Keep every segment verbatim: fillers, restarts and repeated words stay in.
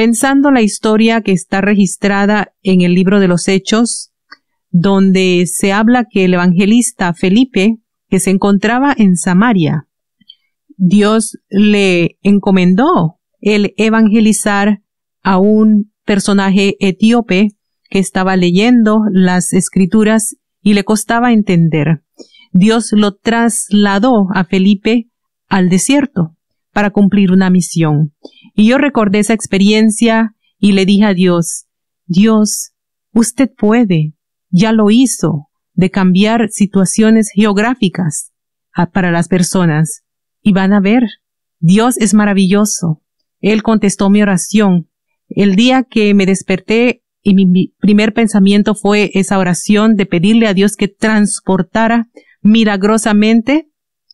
pensando la historia que está registrada en el libro de los Hechos, donde se habla que el evangelista Felipe, que se encontraba en Samaria, Dios le encomendó el evangelizar a un personaje etíope que estaba leyendo las escrituras y le costaba entender. Dios lo trasladó a Felipe al desierto para cumplir una misión. Y yo recordé esa experiencia y le dije a Dios, Dios, usted puede, ya lo hizo, de cambiar situaciones geográficas a, para las personas. Y van a ver, Dios es maravilloso. Él contestó mi oración. El día que me desperté y mi, mi primer pensamiento fue esa oración de pedirle a Dios que transportara milagrosamente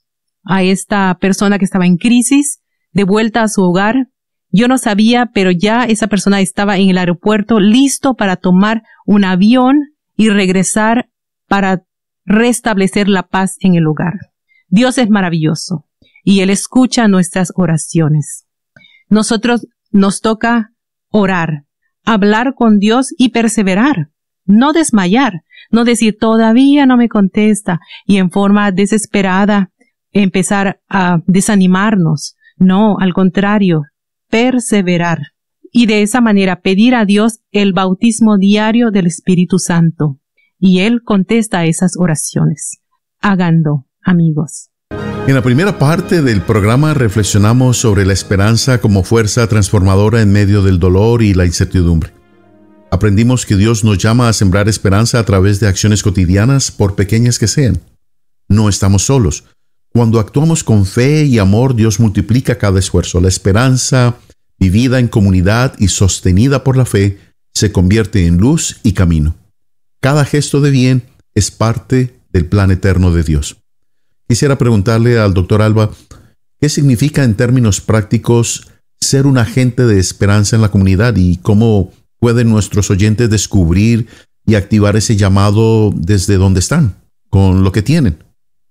a esta persona que estaba en crisis de vuelta a su hogar. Yo no sabía, pero ya esa persona estaba en el aeropuerto listo para tomar un avión y regresar para restablecer la paz en el hogar. Dios es maravilloso y Él escucha nuestras oraciones. Nosotros nos toca orar, hablar con Dios y perseverar, no desmayar, no decir todavía no me contesta y en forma desesperada empezar a desanimarnos. No, al contrario, perseverar y de esa manera pedir a Dios el bautismo diario del Espíritu Santo y Él contesta esas oraciones. Háganlo, amigos. En la primera parte del programa reflexionamos sobre la esperanza como fuerza transformadora en medio del dolor y la incertidumbre. Aprendimos que Dios nos llama a sembrar esperanza a través de acciones cotidianas, por pequeñas que sean. No estamos solos. Cuando actuamos con fe y amor, Dios multiplica cada esfuerzo. La esperanza, vivida en comunidad y sostenida por la fe, se convierte en luz y camino. Cada gesto de bien es parte del plan eterno de Dios. Quisiera preguntarle al doctor Alba, ¿qué significa en términos prácticos ser un agente de esperanza en la comunidad y cómo pueden nuestros oyentes descubrir y activar ese llamado desde donde están, con lo que tienen?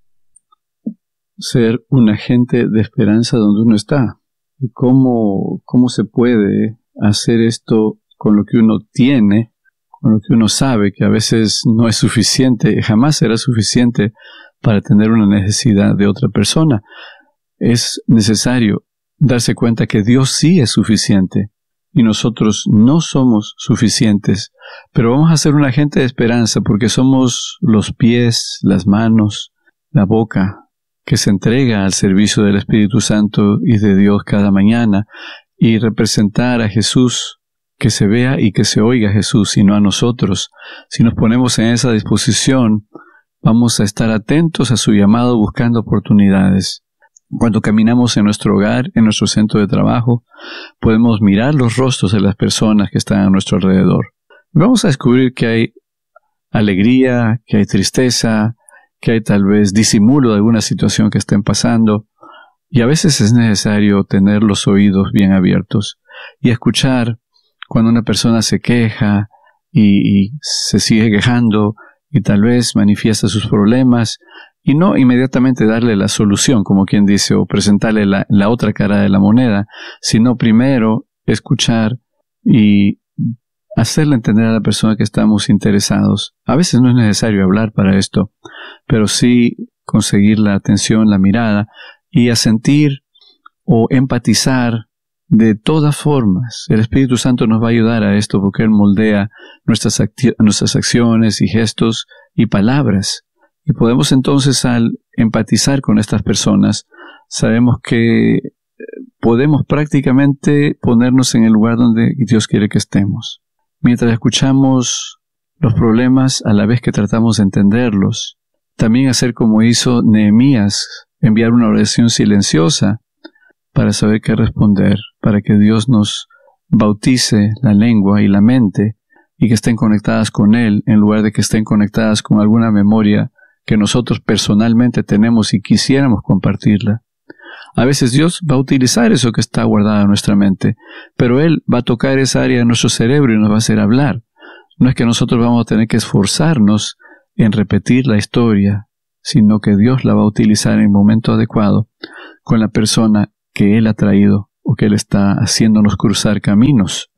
Ser un agente de esperanza donde uno está. ¿Y cómo, cómo se puede hacer esto con lo que uno tiene, con lo que uno sabe que a veces no es suficiente, jamás será suficiente para tener una necesidad de otra persona? Es necesario darse cuenta que Dios sí es suficiente y nosotros no somos suficientes, pero vamos a ser un agente de esperanza porque somos los pies, las manos, la boca que se entrega al servicio del Espíritu Santo y de Dios cada mañana, y representar a Jesús, que se vea y que se oiga a Jesús y no a nosotros. Si nos ponemos en esa disposición, vamos a estar atentos a su llamado buscando oportunidades. Cuando caminamos en nuestro hogar, en nuestro centro de trabajo, podemos mirar los rostros de las personas que están a nuestro alrededor. Vamos a descubrir que hay alegría, que hay tristeza, que hay tal vez disimulo de alguna situación que estén pasando, y a veces es necesario tener los oídos bien abiertos y escuchar cuando una persona se queja y, y se sigue quejando y tal vez manifiesta sus problemas, y no inmediatamente darle la solución, como quien dice, o presentarle la, la otra cara de la moneda, sino primero escuchar y hacerle entender a la persona que estamos interesados. A veces no es necesario hablar para esto, pero sí conseguir la atención, la mirada, y asentir o empatizar de todas formas. El Espíritu Santo nos va a ayudar a esto porque Él moldea nuestras, acti- nuestras acciones y gestos y palabras. Y podemos entonces, al empatizar con estas personas, sabemos que podemos prácticamente ponernos en el lugar donde Dios quiere que estemos. Mientras escuchamos los problemas, a la vez que tratamos de entenderlos, también hacer como hizo Nehemías, enviar una oración silenciosa para saber qué responder, para que Dios nos bautice la lengua y la mente y que estén conectadas con Él en lugar de que estén conectadas con alguna memoria que nosotros personalmente tenemos y quisiéramos compartirla. A veces Dios va a utilizar eso que está guardado en nuestra mente, pero Él va a tocar esa área de nuestro cerebro y nos va a hacer hablar. No es que nosotros vamos a tener que esforzarnos en repetir la historia, sino que Dios la va a utilizar en el momento adecuado con la persona que Él ha traído o que Él está haciéndonos cruzar caminos.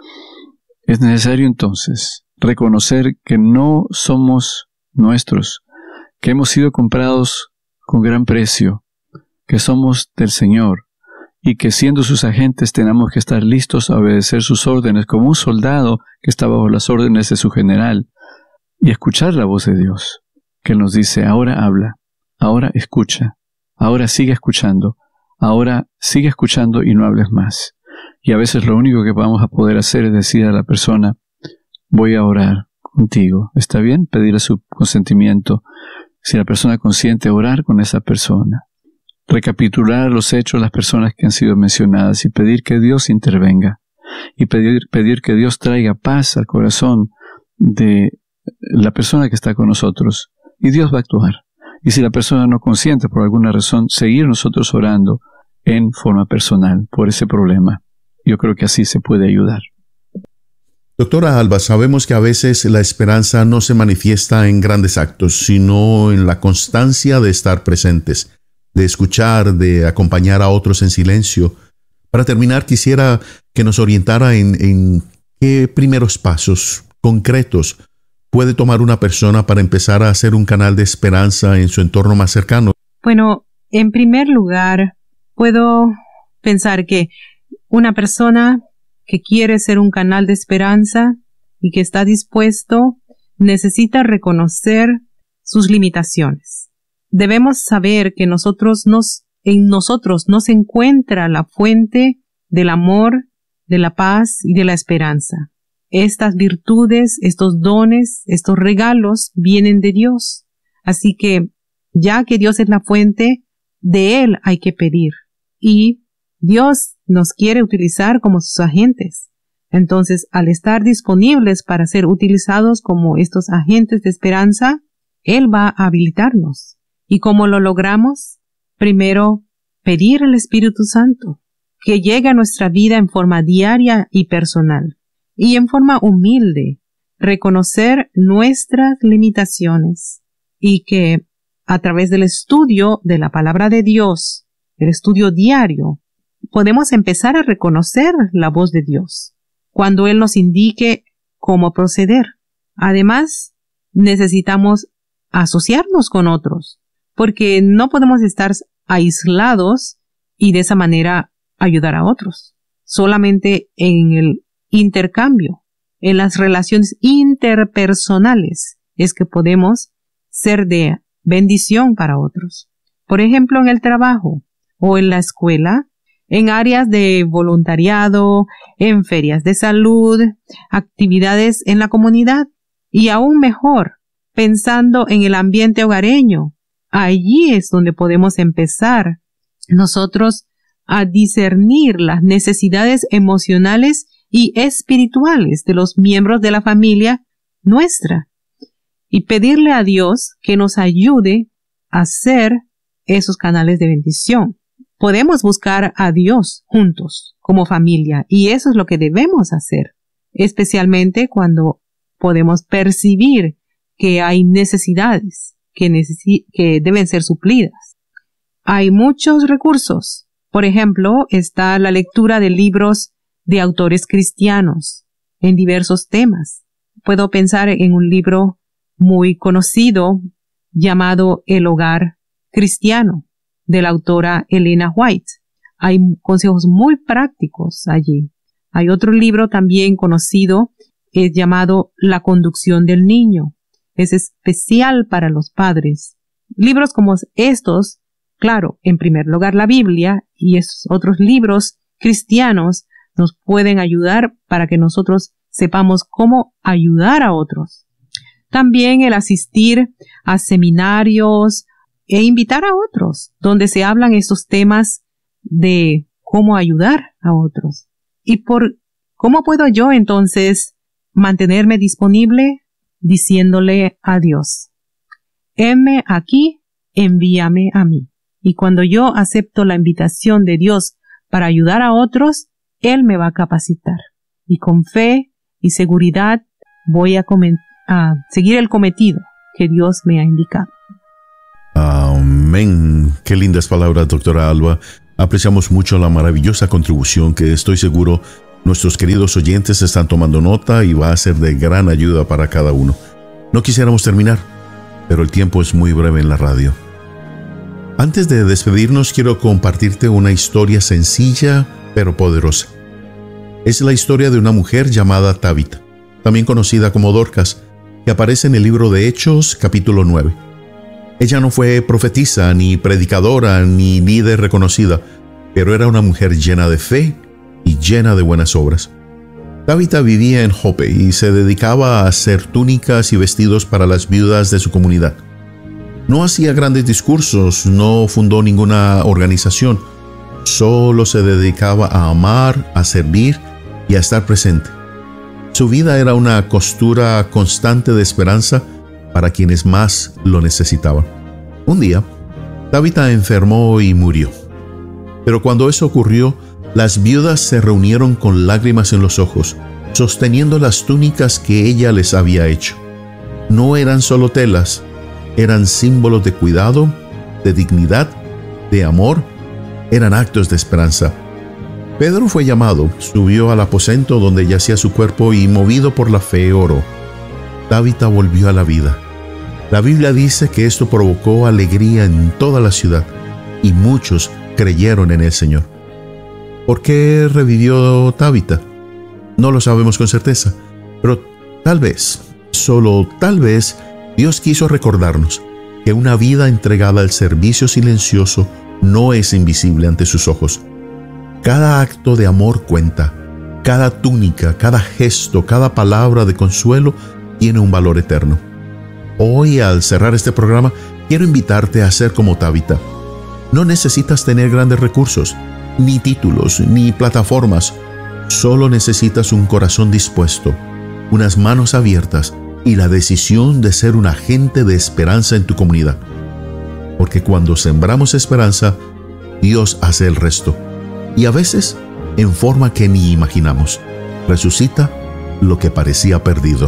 Es necesario entonces reconocer que no somos nuestros, que hemos sido comprados con gran precio, que somos del Señor y que siendo sus agentes tenemos que estar listos a obedecer sus órdenes como un soldado que está bajo las órdenes de su general y escuchar la voz de Dios, que nos dice: ahora habla, ahora escucha, ahora sigue escuchando, ahora sigue escuchando y no hables más. Y a veces lo único que vamos a poder hacer es decir a la persona: voy a orar contigo. ¿Está bien? Pedirle su consentimiento. Si la persona consiente, orar con esa persona. Recapitular los hechos, las personas que han sido mencionadas y pedir que Dios intervenga. Y pedir, pedir que Dios traiga paz al corazón de la persona que está con nosotros. Y Dios va a actuar. Y si la persona no consiente por alguna razón, seguir nosotros orando en forma personal por ese problema. Yo creo que así se puede ayudar. Doctora Alba, sabemos que a veces la esperanza no se manifiesta en grandes actos, sino en la constancia de estar presentes, de escuchar, de acompañar a otros en silencio. Para terminar, quisiera que nos orientara en, en qué primeros pasos concretos puede tomar una persona para empezar a hacer un canal de esperanza en su entorno más cercano. Bueno, en primer lugar, puedo pensar que una persona que quiere ser un canal de esperanza y que está dispuesto, necesita reconocer sus limitaciones. Debemos saber que nosotros nos, en nosotros no se encuentra la fuente del amor, de la paz y de la esperanza. Estas virtudes, estos dones, estos regalos vienen de Dios. Así que, ya que Dios es la fuente, de Él hay que pedir. Y Dios nos quiere utilizar como sus agentes. Entonces, al estar disponibles para ser utilizados como estos agentes de esperanza, Él va a habilitarnos. ¿Y cómo lo logramos? Primero, pedir al Espíritu Santo, que llegue a nuestra vida en forma diaria y personal, y en forma humilde, reconocer nuestras limitaciones, y que a través del estudio de la palabra de Dios, el estudio diario, podemos empezar a reconocer la voz de Dios cuando Él nos indique cómo proceder. Además, necesitamos asociarnos con otros, porque no podemos estar aislados y de esa manera ayudar a otros. Solamente en el intercambio, en las relaciones interpersonales, es que podemos ser de bendición para otros. Por ejemplo, en el trabajo o en la escuela, en áreas de voluntariado, en ferias de salud, actividades en la comunidad y aún mejor, pensando en el ambiente hogareño. Allí es donde podemos empezar nosotros a discernir las necesidades emocionales y espirituales de los miembros de la familia nuestra y pedirle a Dios que nos ayude a ser esos canales de bendición. Podemos buscar a Dios juntos como familia y eso es lo que debemos hacer, especialmente cuando podemos percibir que hay necesidades que, necesi- que deben ser suplidas. Hay muchos recursos. Por ejemplo, está la lectura de libros de autores cristianos en diversos temas. Puedo pensar en un libro muy conocido llamado El Hogar Cristiano, de la autora Elena White. Hay consejos muy prácticos allí. Hay otro libro también conocido, es llamado La Conducción del Niño. Es especial para los padres. Libros como estos, claro, en primer lugar la Biblia y esos otros libros cristianos nos pueden ayudar para que nosotros sepamos cómo ayudar a otros. También el asistir a seminarios e invitar a otros, donde se hablan estos temas de cómo ayudar a otros. Y por cómo puedo yo entonces mantenerme disponible diciéndole a Dios: heme aquí, envíame a mí. Y cuando yo acepto la invitación de Dios para ayudar a otros, Él me va a capacitar. Y con fe y seguridad voy a, a seguir el cometido que Dios me ha indicado. Amén. Qué lindas palabras, doctora Alba. Apreciamos mucho la maravillosa contribución que estoy seguro nuestros queridos oyentes están tomando nota y va a ser de gran ayuda para cada uno. No quisiéramos terminar, pero el tiempo es muy breve en la radio. Antes de despedirnos, quiero compartirte una historia sencilla pero poderosa. Es la historia de una mujer llamada Tabita, también conocida como Dorcas, que aparece en el libro de Hechos, capítulo nueve. Ella no fue profetisa, ni predicadora, ni líder reconocida, pero era una mujer llena de fe y llena de buenas obras. Tabita vivía en Jope y se dedicaba a hacer túnicas y vestidos para las viudas de su comunidad. No hacía grandes discursos, no fundó ninguna organización, solo se dedicaba a amar, a servir y a estar presente. Su vida era una costura constante de esperanza para quienes más lo necesitaban. Un día, Tabita enfermó y murió. Pero cuando eso ocurrió, las viudas se reunieron con lágrimas en los ojos, sosteniendo las túnicas que ella les había hecho. No eran solo telas, eran símbolos de cuidado, de dignidad, de amor, eran actos de esperanza. Pedro fue llamado, subió al aposento donde yacía su cuerpo y, movido por la fe, oró. Tabita volvió a la vida. La Biblia dice que esto provocó alegría en toda la ciudad y muchos creyeron en el Señor. ¿Por qué revivió Tabita? No lo sabemos con certeza, pero tal vez, solo tal vez, Dios quiso recordarnos que una vida entregada al servicio silencioso no es invisible ante sus ojos. Cada acto de amor cuenta, cada túnica, cada gesto, cada palabra de consuelo tiene un valor eterno. Hoy, al cerrar este programa, quiero invitarte a ser como Tabita. No necesitas tener grandes recursos, ni títulos, ni plataformas. Solo necesitas un corazón dispuesto, unas manos abiertas y la decisión de ser un agente de esperanza en tu comunidad. Porque cuando sembramos esperanza, Dios hace el resto. Y a veces, en forma que ni imaginamos, resucita lo que parecía perdido.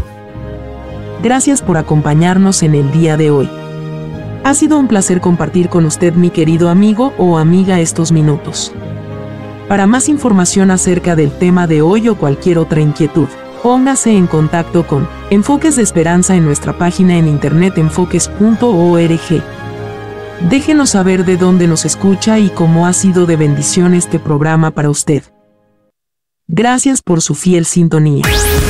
Gracias por acompañarnos en el día de hoy. Ha sido un placer compartir con usted, mi querido amigo o amiga, estos minutos. Para más información acerca del tema de hoy o cualquier otra inquietud, póngase en contacto con Enfoques de Esperanza en nuestra página en internet enfoques punto org. Déjenos saber de dónde nos escucha y cómo ha sido de bendición este programa para usted. Gracias por su fiel sintonía.